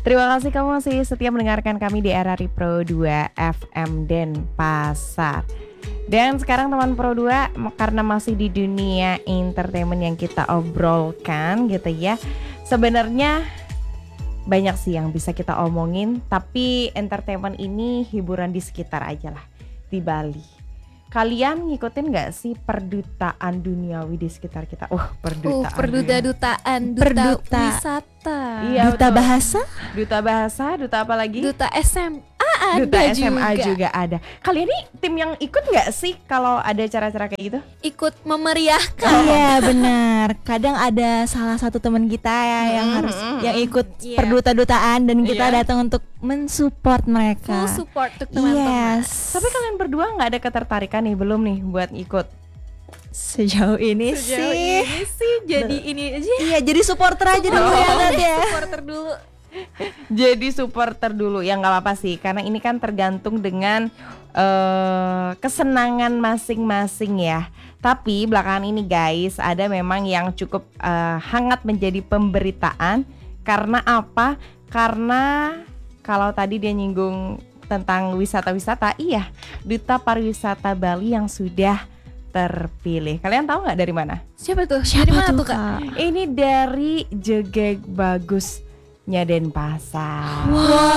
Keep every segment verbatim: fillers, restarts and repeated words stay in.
Terima kasih kamu masih setia mendengarkan kami di R R I Pro dua F M Denpasar. Dan sekarang teman Pro dua, karena masih di dunia entertainment yang kita obrolkan gitu ya, sebenarnya banyak sih yang bisa kita omongin, tapi entertainment ini hiburan di sekitar aja lah, di Bali. Kalian ngikutin gak sih perdutaan duniawi di sekitar kita? Uh, perdutaan. Uh, perduta-dutaan, duta Perduta. wisata. Iya, Duta betul. bahasa? Duta bahasa, duta apa lagi? Duta S M A ada Duta S M A juga. juga ada. Kalian nih tim yang ikut gak sih kalau ada cara-cara kayak gitu? Ikut memeriahkan. Iya benar. Kadang ada salah satu teman kita ya yang Mm, harus mm, yang mm. ikut Iya. perduta-dutaan dan kita Iya. datang untuk mensupport mereka. Full support untuk teman-teman. Yes. Tapi kalian berdua nggak ada ketertarikan nih, belum nih buat ikut? Sejauh ini Sejauh sih ini sih jadi ini aja. iya jadi supporter aja dulu ya Nat ya. Supporter dulu. Jadi supporter dulu, ya nggak apa-apa sih, karena ini kan tergantung dengan uh, kesenangan masing-masing ya. Tapi belakangan ini guys, ada memang yang cukup uh, hangat menjadi pemberitaan. Karena apa? Karena kalau tadi dia nyinggung tentang wisata-wisata, iya, Duta Pariwisata Bali yang sudah terpilih. Kalian tahu nggak dari mana? Siapa tuh? Siapa Dari mana tuh, tuh, Kak? Kak? Ini dari Jegeg Bagusnya Denpasar.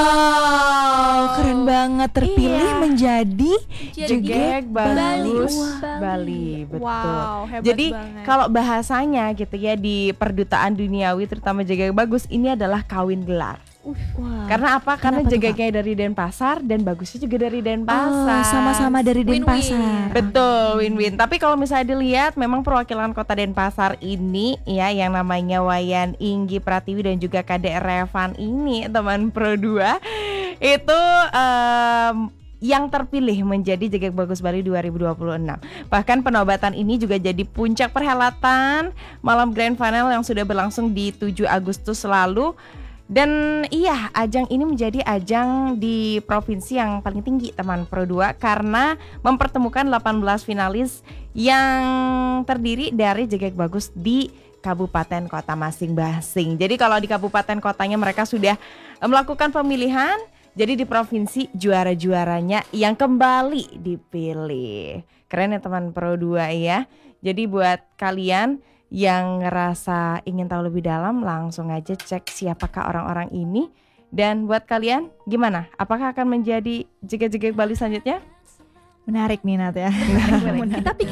Wow, keren banget terpilih Iya. menjadi Jadi Jegeg Bagus Bali. Bali, betul. Wow, hebat Jadi banget. kalau bahasanya gitu ya di perdutaan duniawi terutama Jegeg Bagus ini adalah kawin gelar. Wah. Karena apa? Karena Kenapa tuh, Jegegnya dari Denpasar dan Bagusnya juga dari Oh, Denpasar. sama-sama dari Win-win. Denpasar. Betul, win-win. Tapi kalau misalnya dilihat memang perwakilan Kota Denpasar ini ya yang namanya Wayan Inggi Pratiwi dan juga Kadek Revan ini teman Pro dua itu em, yang terpilih menjadi Jegeg Bagus Bali dua ribu dua puluh enam. Bahkan penobatan ini juga jadi puncak perhelatan malam Grand Final yang sudah berlangsung di tujuh Agustus lalu. Dan iya, ajang ini menjadi ajang di provinsi yang paling tinggi teman Pro dua karena mempertemukan delapan belas finalis yang terdiri dari Jegeg Bagus di kabupaten kota masing-masing. Jadi kalau di kabupaten kotanya mereka sudah melakukan pemilihan, jadi di provinsi juara-juaranya yang kembali dipilih. Keren ya teman Pro dua ya. Jadi buat kalian yang ngerasa ingin tahu lebih dalam, langsung aja cek siapakah orang-orang ini. Dan buat kalian gimana? Apakah akan menjadi Jegeg-Jegeg Bali selanjutnya? Menarik nih Nat ya. Kita